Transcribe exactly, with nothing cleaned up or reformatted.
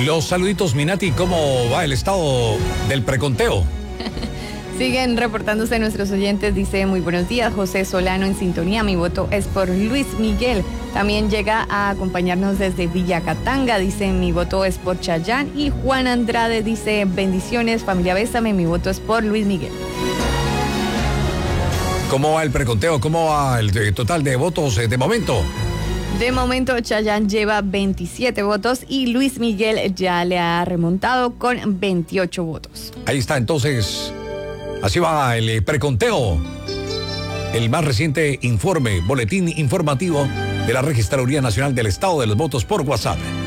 Los saluditos, Minati, ¿cómo va el estado del preconteo? Siguen reportándose nuestros oyentes, dice muy buenos días, José Solano en sintonía, mi voto es por Luis Miguel. También llega a acompañarnos desde Villacatanga, dice mi voto es por Chayanne. Y Juan Andrade dice bendiciones, familia Bésame, mi voto es por Luis Miguel. ¿Cómo va el preconteo? ¿Cómo va el total de votos de momento? De momento, Chayanne lleva veintisiete votos y Luis Miguel ya le ha remontado con veintiocho votos. Ahí está, entonces, así va el preconteo. El más reciente informe, boletín informativo de la Registraduría Nacional del Estado de los Votos por WhatsApp.